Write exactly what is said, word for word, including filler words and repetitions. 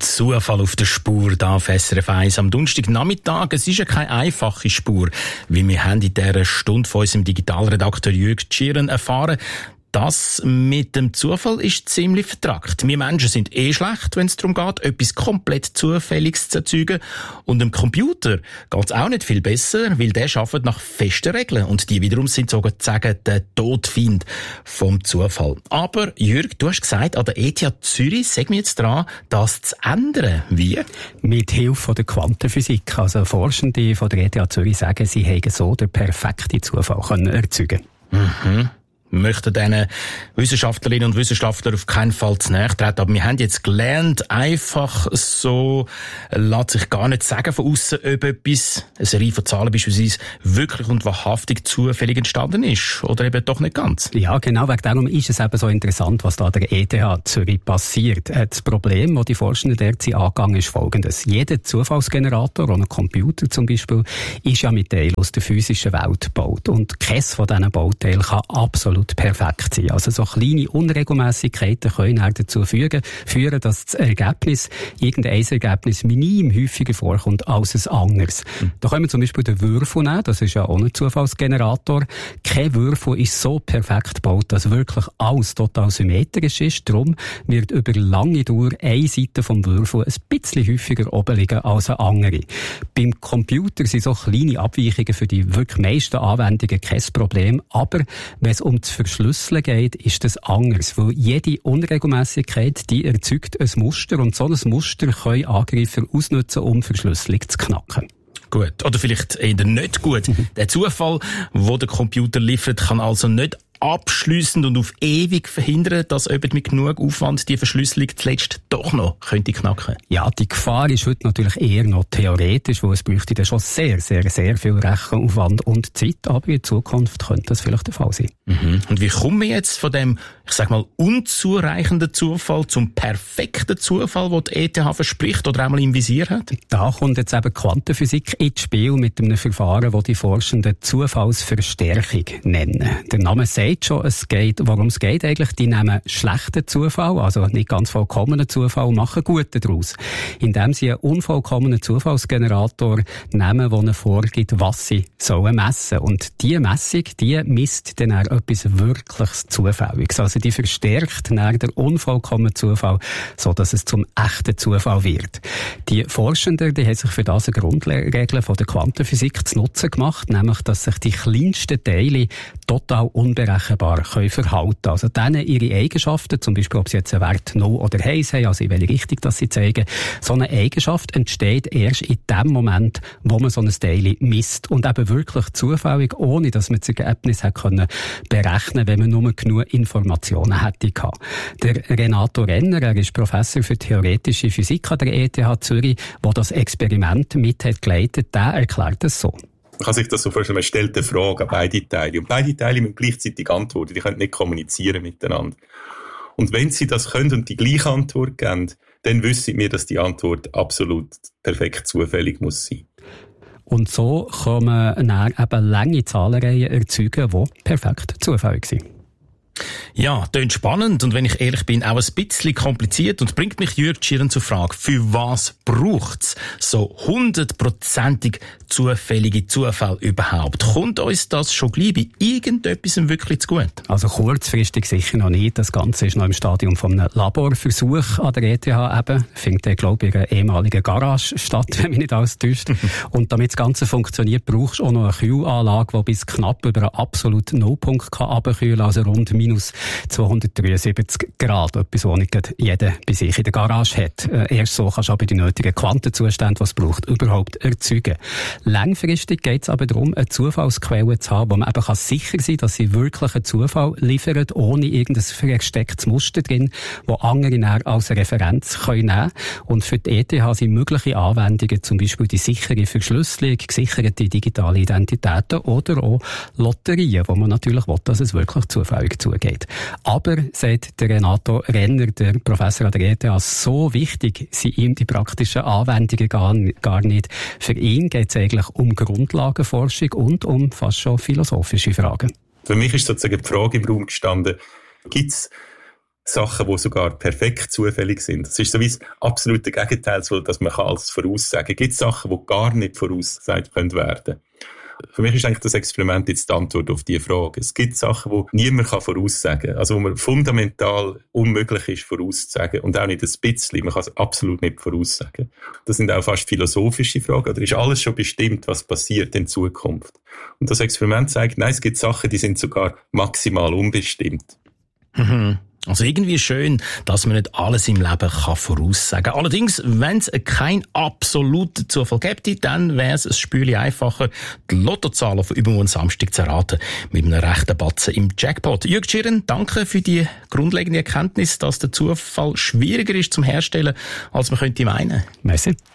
Zufall auf der Spur da auf S R F eins am Donnerstagnachmittag. Es ist ja keine einfache Spur, weil wir haben in dieser Stunde von unserem Digitalredakteur Jürg Tschieren erfahren, das mit dem Zufall ist ziemlich vertrackt. Wir Menschen sind eh schlecht, wenn es darum geht, etwas komplett Zufälliges zu erzeugen. Und dem Computer geht es auch nicht viel besser, weil der arbeitet nach festen Regeln. Und die wiederum sind sozusagen der Todfeind vom Zufall. Aber Jürg, du hast gesagt, an der E T H Zürich sind wir jetzt dran, das zu ändern. Wie? Mit Hilfe der Quantenphysik. Also Forschende von der E T H Zürich sagen, sie hätten so den perfekten Zufall können erzeugen. Mhm. Wir möchten diesen Wissenschaftlerinnen und Wissenschaftlern auf keinen Fall zu nahe treten. Aber wir haben jetzt gelernt, einfach so lässt sich gar nicht sagen von aussen, ob etwas, eine Serie von Zahlen beispielsweise, wirklich und wahrhaftig zufällig entstanden ist. Oder eben doch nicht ganz. Ja, genau. Wegen darum ist es eben so interessant, was da an der E T H Zürich passiert. Das Problem, das die Forschenden dort sind angegangen, ist folgendes. Jeder Zufallsgenerator, oder ein Computer zum Beispiel, ist ja mit Teilen aus der physischen Welt gebaut. Und keines von diesen Bauteilen kann absolut perfekt sein. Also so kleine Unregelmäßigkeiten können dazu führen, führen, dass das Ergebnis, irgendein Ergebnis minim häufiger vorkommt als ein anderes. Mhm. Da können wir zum Beispiel den Würfel nehmen, das ist ja auch ein Zufallsgenerator. Kein Würfel ist so perfekt gebaut, dass wirklich alles total symmetrisch ist. Darum wird über lange Dauer eine Seite vom Würfel ein bisschen häufiger oben liegen als eine andere. Beim Computer sind so kleine Abweichungen für die wirklich meisten Anwendungen kein Problem, aber wenn es um das Verschlüsseln geht, ist das anders, weil jede Unregelmäßigkeit, die erzeugt ein Muster und so ein Muster können Angreifer ausnutzen, um Verschlüsselung zu knacken. Gut, oder vielleicht eher nicht gut. Mhm. Der Zufall, den der Computer liefert, kann also nicht abschliessend und auf ewig verhindern, dass jemand mit genug Aufwand die Verschlüsselung zuletzt doch noch könnte knacken. Ja, die Gefahr ist heute natürlich eher noch theoretisch, weil es bräuchte dann schon sehr, sehr, sehr viel Rechenaufwand und Zeit, aber in Zukunft könnte das vielleicht der Fall sein. Mhm. Und wie kommen wir jetzt von dem, ich sag mal, unzureichenden Zufall zum perfekten Zufall, den die E T H verspricht oder einmal im Visier hat? Da kommt jetzt eben Quantenphysik ins Spiel mit einem Verfahren, das die Forschenden Zufallsverstärkung nennen. Der Name sagt schon, es geht, worum es geht eigentlich. Die nehmen schlechten Zufall, also nicht ganz vollkommenen Zufall, und machen guten daraus. Indem sie einen unvollkommenen Zufallsgenerator nehmen, der ihnen vorgibt, was sie sollen messen. Und diese Messung, die misst dann auch etwas wirklich Zufälliges. Also die verstärkt dann den unvollkommenen Zufall, so dass es zum echten Zufall wird. Die Forschenden, die haben sich für das eine Grundregel von der Quantenphysik zu Nutzen gemacht, nämlich, dass sich die kleinsten Teile total unberechenbar können verhalten. Also denen ihre Eigenschaften, zum Beispiel ob sie jetzt einen Wert null oder eins haben, also in welche Richtung das sie zeigen, so eine Eigenschaft entsteht erst in dem Moment, wo man so ein Teil misst und eben wirklich zufällig, ohne dass man das Ergebnis hätte können berechnen, wenn man nur genug Informationen hätte gehabt. Der Renato Renner, er ist Professor für theoretische Physik an der E T H Zürich, der das Experiment mit hat geleitet, der erklärt es so. Man kann sich das so vorstellen, man stellt eine Frage an beide Teile. Und beide Teile müssen gleichzeitig antworten. Die können nicht kommunizieren miteinander. Und wenn sie das können und die gleiche Antwort geben, dann wissen wir, dass die Antwort absolut perfekt zufällig muss sein. Und so kann man dann eben lange Zahlenreihen erzeugen, die perfekt zufällig sind. Ja, klingt spannend und wenn ich ehrlich bin, auch ein bisschen kompliziert und bringt mich Jürg Tschieren zur Frage, für was braucht's so hundertprozentig zufällige Zufall überhaupt? Kommt uns das schon gleich bei irgendetwas wirklich zu gut? Also kurzfristig sicher noch nicht. Das Ganze ist noch im Stadium von einem Laborversuch an der E T H eben. Findet, glaube ich, in einer ehemaligen Garage statt, wenn mich nicht alles täuscht. Und damit das Ganze funktioniert, brauchst du auch noch eine Kühlanlage, die bis knapp über einen absoluten Nullpunkt kann runterkühlen, also rund minus zweihundertdreiundsiebzig Grad. Etwas, was nicht jeder bei sich in der Garage hat. Erst so kannst du aber die nötigen Quantenzustände, die es braucht, überhaupt erzeugen. Langfristig geht es aber darum, eine Zufallsquelle zu haben, wo man eben sicher sein kann, dass sie wirklich einen Zufall liefert, ohne irgendein verstecktes Muster drin, wo andere dann als Referenz können nehmen. Und für die E T H sind mögliche Anwendungen, zum Beispiel die sichere Verschlüsselung, gesicherte digitale Identitäten oder auch Lotterien, wo man natürlich will, dass es wirklich zufällig zugeht. Aber, sagt der Renato Renner, der Professor an der E T H, so wichtig sind ihm die praktischen Anwendungen gar, gar nicht. Für ihn geht es eigentlich um Grundlagenforschung und um fast schon philosophische Fragen. Für mich ist sozusagen die Frage im Raum gestanden, gibt es Sachen, die sogar perfekt zufällig sind. Das ist so wie das absolute Gegenteil, dass man alles voraussagen kann. Es gibt Sachen, die gar nicht vorausgesagt werden können. Für mich ist eigentlich das Experiment jetzt die Antwort auf diese Frage. Es gibt Sachen, die niemand voraussagen kann. Also, wo man fundamental unmöglich ist, vorauszusagen. Und auch nicht ein bisschen. Man kann es absolut nicht voraussagen. Das sind auch fast philosophische Fragen. Oder ist alles schon bestimmt, was passiert in Zukunft? Und das Experiment zeigt, nein, es gibt Sachen, die sind sogar maximal unbestimmt. Mhm. Also irgendwie schön, dass man nicht alles im Leben kann voraussagen kann. Allerdings, wenn es keinen absoluten Zufall gäbe, dann wäre es ein Spürchen einfacher, die Lottozahlen von übermorgen Samstag zu erraten, mit einem rechten Batzen im Jackpot. Jürg Tschirren, danke für die grundlegende Erkenntnis, dass der Zufall schwieriger ist zum Herstellen, als man könnte meinen. Merci.